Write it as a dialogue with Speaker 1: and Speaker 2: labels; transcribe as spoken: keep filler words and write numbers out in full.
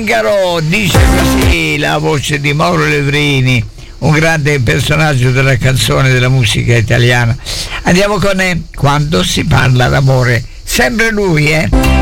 Speaker 1: Zingaro, dice così la voce di Mauro Levrini, un grande personaggio della canzone, della musica italiana. Andiamo con eh, Quando si parla d'amore, sempre lui, eh